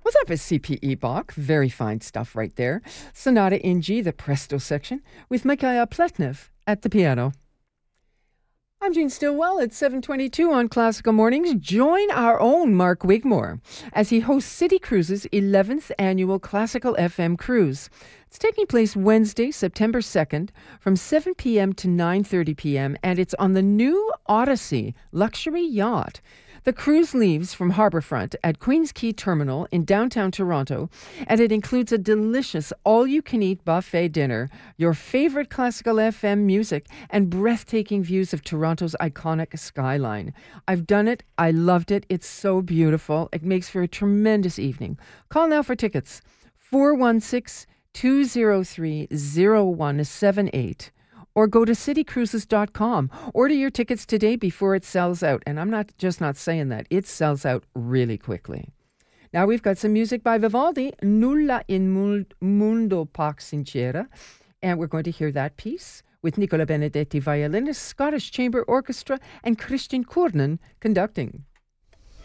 Well, that was C.P.E. Bach. Very fine stuff right there. Sonata in G, the Presto section, with Mikhail Pletnev at the piano. I'm Jean Stillwell at 7:22 on Classical Mornings. Join our own Mark Wigmore as he hosts City Cruises' 11th annual Classical FM Cruise. It's taking place Wednesday, September 2nd from 7 p.m. to 9:30 p.m. and it's on the new Odyssey luxury yacht. The cruise leaves from Harbourfront at Queen's Quay Terminal in downtown Toronto, and it includes a delicious all-you-can-eat buffet dinner, your favorite classical FM music, and breathtaking views of Toronto's iconic skyline. I've done it. I loved it. It's so beautiful. It makes for a tremendous evening. Call now for tickets. 416-203-0178. Or go to citycruises.com. Order your tickets today before it sells out. And I'm not saying that. It sells out really quickly. Now we've got some music by Vivaldi, Nulla in Mundo Pax Sincera. And we're going to hear that piece with Nicola Benedetti, violinist, Scottish Chamber Orchestra, and Christian Koernen conducting.